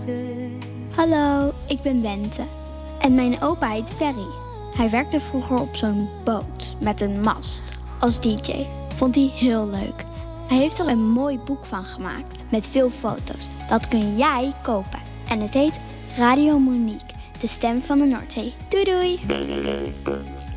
Hallo, ik ben Bente. En mijn opa heet Ferry. Hij werkte vroeger op zo'n boot met een mast als DJ. Vond hij heel leuk. Hij heeft er een mooi boek van gemaakt met veel foto's. Dat kun jij kopen. En het heet Radio Monique, de stem van de Noordzee. Doei doei!